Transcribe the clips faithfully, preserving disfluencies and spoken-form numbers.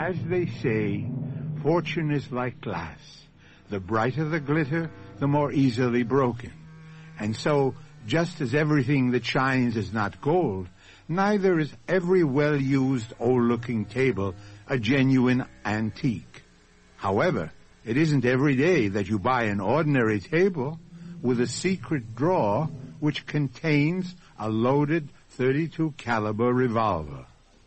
As they say, fortune is like glass. The brighter the glitter, the more easily broken. And so, just as everything that shines is not gold, neither is every well-used, old-looking table a genuine antique. However, it isn't every day that you buy an ordinary table with a secret drawer which contains a loaded thirty-two caliber revolver.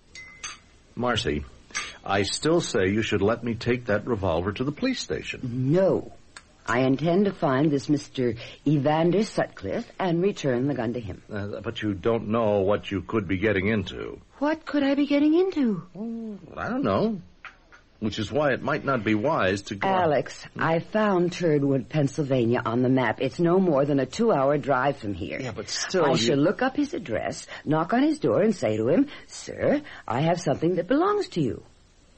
Marcy, I still say you should let me take that revolver to the police station. No. I intend to find this Mister Evander Sutcliffe and return the gun to him. Uh, but you don't know what you could be getting into. What could I be getting into? Oh, I don't know. Which is why it might not be wise to go... Alex, I found Turdwood, Pennsylvania on the map. It's no more than a two-hour drive from here. Yeah, but still... I you... shall look up his address, knock on his door, and say to him, "Sir, I have something that belongs to you."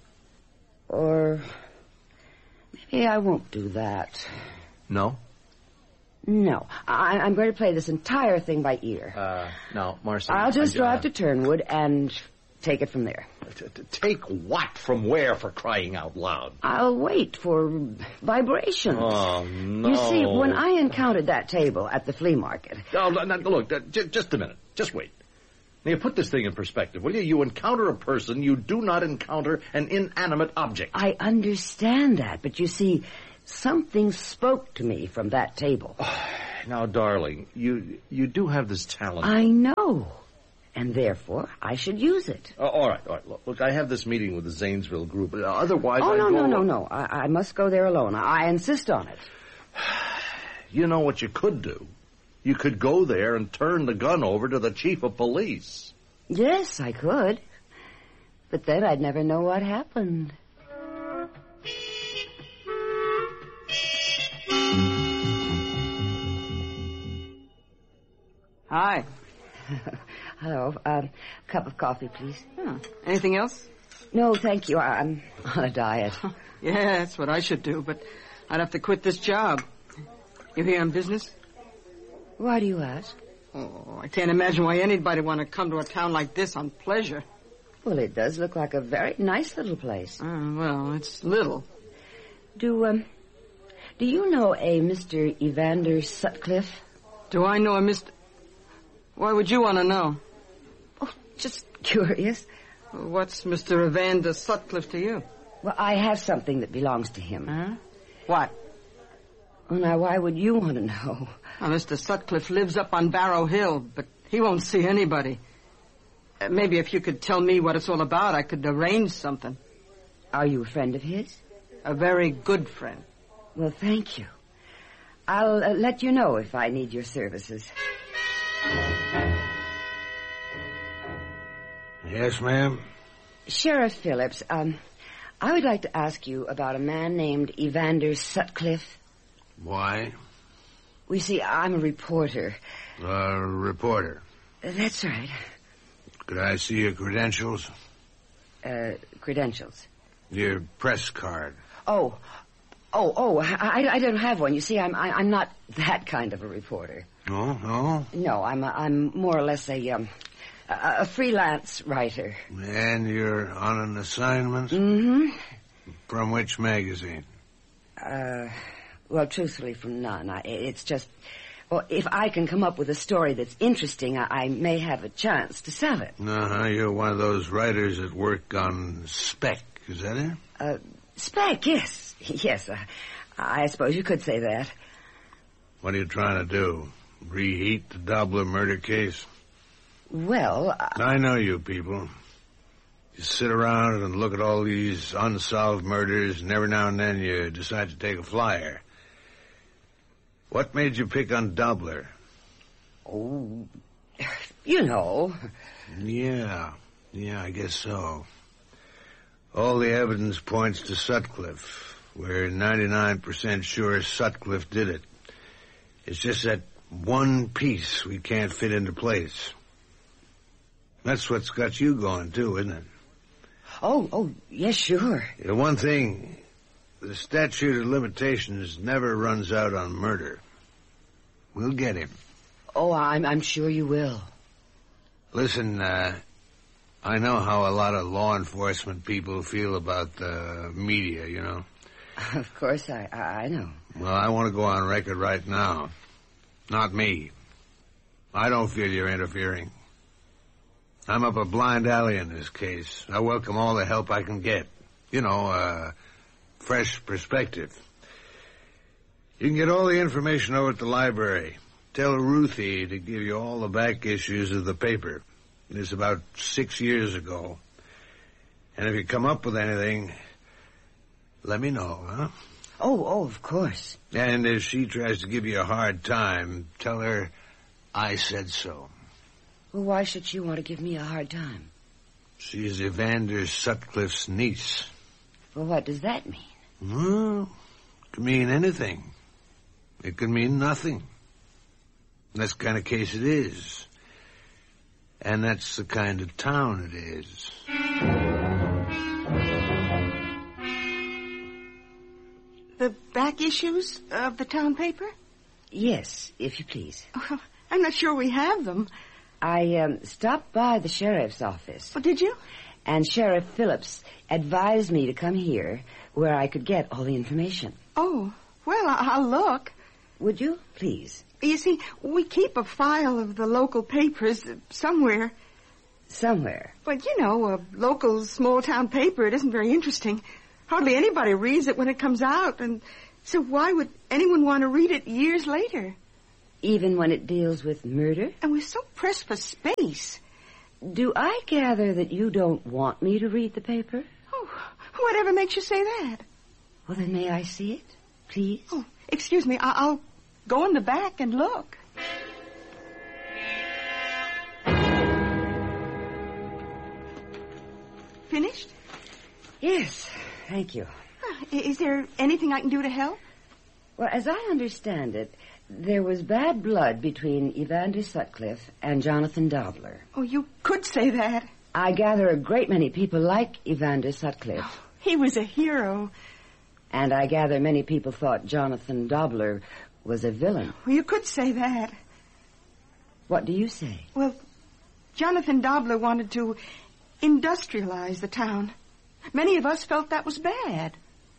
Or... maybe I won't do that. No? No. I, I'm going to play this entire thing by ear. Uh, now, Marcy... I'll just I, drive uh, to Turnwood and take it from there. T- t- take what from where, for crying out loud? I'll wait for vibrations. Oh, no. You see, when I encountered that table at the flea market... Oh, no, look, uh, j- just a minute. Just wait. Now, you put this thing in perspective, will you? You encounter a person, you do not encounter an inanimate object. I understand that, but you see, something spoke to me from that table. Now, darling, you you do have this talent. I know, and therefore I should use it. Uh, all right, all right. Look, look, I have this meeting with the Zanesville group. Uh, otherwise, Oh, I no, go... no, no, no. I, I must go there alone. I insist on it. You know what you could do? You could go there and turn the gun over to the chief of police. Yes, I could. But then I'd never know what happened. Hi. Hello. Um, cup of coffee, please. Huh. Anything else? No, thank you. I'm on a diet. Yeah, that's what I should do, but I'd have to quit this job. You here on business? Why do you ask? Oh, I can't imagine why anybody want to come to a town like this on pleasure. Well, it does look like a very nice little place. Uh, well, it's little. Do, um, do you know a Mister Evander Sutcliffe? Do I know a Mister... Why would you want to know? Oh, just curious. What's Mister Evander Sutcliffe to you? Well, I have something that belongs to him. Huh? What? Well, now, why would you want to know? Well, Mister Sutcliffe lives up on Barrow Hill, but he won't see anybody. Uh, maybe if you could tell me what it's all about, I could arrange something. Are you a friend of his? A very good friend. Well, thank you. I'll uh, let you know if I need your services. Yes, ma'am? Sheriff Phillips, um, I would like to ask you about a man named Evander Sutcliffe. Why? We see, I'm a reporter. A reporter. Uh, that's right. Could I see your credentials? Uh, credentials. Your press card. Oh, oh, oh, I, I don't have one. You see, I'm I, I'm not that kind of a reporter. Oh, no? No, I'm a, I'm more or less a um a, a freelance writer. And you're on an assignment? Mm-hmm. From which magazine? Uh, well, truthfully, from none. I, it's just, well, if I can come up with a story that's interesting, I, I may have a chance to sell it. Uh-huh. You're one of those writers that work on spec, is that it? Uh, spec, yes. Yes, uh, I suppose you could say that. What are you trying to do? Reheat the Dobler murder case? Well, uh, I know you people. You sit around and look at all these unsolved murders, and every now and then you decide to take a flyer. What made you pick on Dobler? Oh, you know. Yeah, yeah, I guess so. All the evidence points to Sutcliffe. We're ninety-nine percent sure Sutcliffe did it. It's just that one piece we can't fit into place. That's what's got you going, too, isn't it? Oh, oh, yes, sure. The one thing, the statute of limitations never runs out on murder. We'll get him. Oh, I'm, I'm sure you will. Listen, uh, I know how a lot of law enforcement people feel about the media, you know. Of course, I, I know. Well, I want to go on record right now. Not me. I don't feel you're interfering. I'm up a blind alley in this case. I welcome all the help I can get. You know, uh, fresh perspective. You can get all the information over at the library. Tell Ruthie to give you all the back issues of the paper. It's about six years ago. And if you come up with anything, let me know, huh? Oh, oh, of course. And if she tries to give you a hard time, tell her I said so. Well, why should she want to give me a hard time? She's Evander Sutcliffe's niece. Well, what does that mean? Well, it could mean anything. It could mean nothing. That's the kind of case it is. And that's the kind of town it is. The back issues of the town paper? Yes, if you please. Oh, I'm not sure we have them. I um, stopped by the sheriff's office. Oh, did you? And Sheriff Phillips advised me to come here where I could get all the information. Oh, well, I'll look. Would you, please? You see, we keep a file of the local papers somewhere. Somewhere? But, you know, a local small-town paper, it isn't very interesting. Hardly anybody reads it when it comes out, and so why would anyone want to read it years later? Even when it deals with murder? And we're so pressed for space. Do I gather that you don't want me to read the paper? Oh, whatever makes you say that? Well, then may I see it, please? Oh, excuse me, I- I'll go in the back and look. Finished? Yes, thank you. Is there anything I can do to help? Well, as I understand it, there was bad blood between Evander Sutcliffe and Jonathan Dobler. Oh, you could say that. I gather a great many people like Evander Sutcliffe. Oh, he was a hero. And I gather many people thought Jonathan Dobler was a villain. Well, you could say that. What do you say? Well, Jonathan Dobler wanted to industrialize the town. Many of us felt that was bad.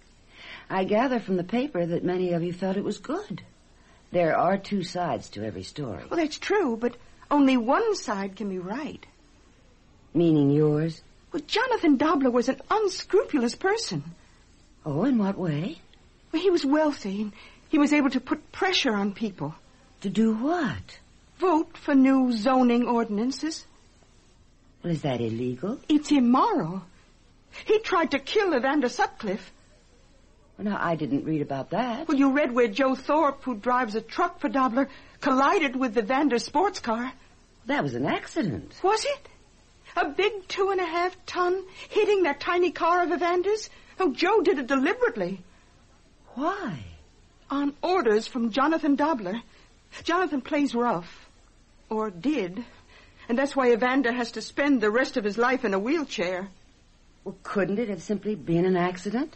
I gather from the paper that many of you felt it was good. There are two sides to every story. Well, that's true, but only one side can be right. Meaning yours? Well, Jonathan Dobler was an unscrupulous person. Oh, in what way? Well, he was wealthy, and he was able to put pressure on people. To do what? Vote for new zoning ordinances. Well, is that illegal? It's immoral. He tried to kill Evander Sutcliffe. Well, now, I didn't read about that. Well, you read where Joe Thorpe, who drives a truck for Dobler, collided with Evander sports car. That was an accident. Was it? A big two and a half ton hitting that tiny car of Evander's? Oh, Joe did it deliberately. Why? On orders from Jonathan Dobler. Jonathan plays rough. Or did. And that's why Evander has to spend the rest of his life in a wheelchair. Well, couldn't it have simply been an accident?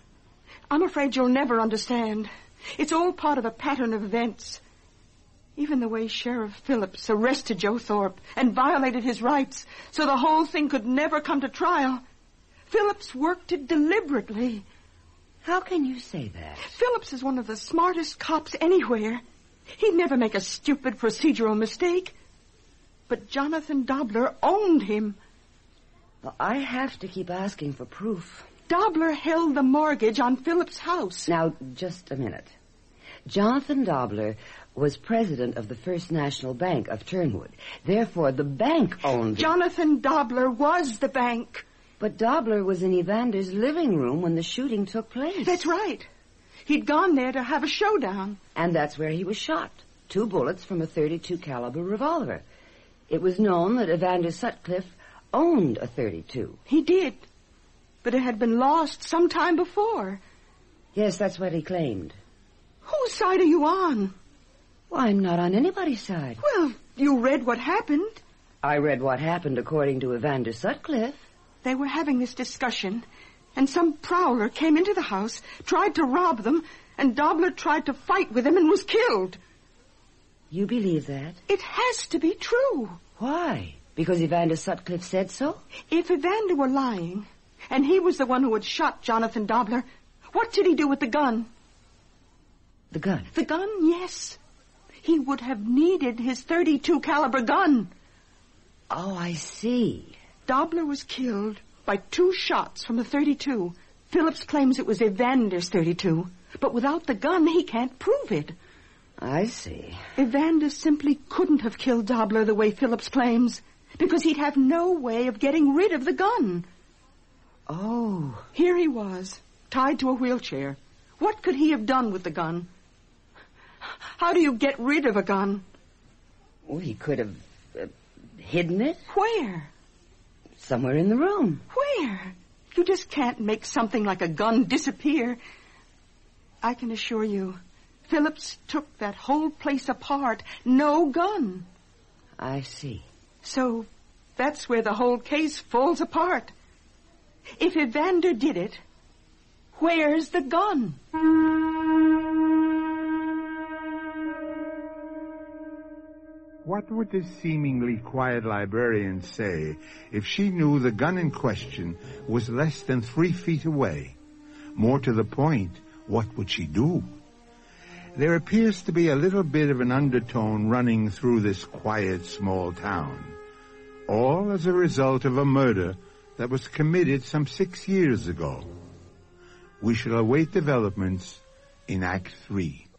I'm afraid you'll never understand. It's all part of a pattern of events. Even the way Sheriff Phillips arrested Joe Thorpe and violated his rights so the whole thing could never come to trial. Phillips worked it deliberately. How can you say that? Phillips is one of the smartest cops anywhere. He'd never make a stupid procedural mistake. But Jonathan Dobler owned him. Well, I have to keep asking for proof. Dobler held the mortgage on Phillips' house. Now, just a minute. Jonathan Dobler was president of the First National Bank of Turnwood. Therefore, the bank owned it. Jonathan Dobler was the bank. But Dobler was in Evander's living room when the shooting took place. That's right. He'd gone there to have a showdown. And that's where he was shot. Two bullets from a thirty-two caliber revolver. It was known that Evander Sutcliffe owned a thirty-two. He did. But it had been lost some time before. Yes, that's what he claimed. Whose side are you on? Well, I'm not on anybody's side. Well, you read what happened. I read what happened according to Evander Sutcliffe. They were having this discussion, and some prowler came into the house, tried to rob them, and Dobler tried to fight with him and was killed. You believe that? It has to be true. Why? Because Evander Sutcliffe said so? If Evander were lying, and he was the one who had shot Jonathan Dobler, what did he do with the gun? The gun? The gun, yes. He would have needed his thirty-two caliber gun. Oh, I see. Dobler was killed by two shots from a thirty-two. Phillips claims it was Evander's thirty-two, but without the gun, he can't prove it. I see. Evander simply couldn't have killed Dobler the way Phillips claims, because he'd have no way of getting rid of the gun. Oh. Here he was, tied to a wheelchair. What could he have done with the gun? How do you get rid of a gun? Well, he could have uh, hidden it. Where? Somewhere in the room. Where? You just can't make something like a gun disappear. I can assure you, Phillips took that whole place apart. No gun. I see. So that's where the whole case falls apart. If Evander did it, where's the gun? What would this seemingly quiet librarian say if she knew the gun in question was less than three feet away? More to the point, what would she do? There appears to be a little bit of an undertone running through this quiet small town, all as a result of a murder that was committed some six years ago. We shall await developments in Act Three.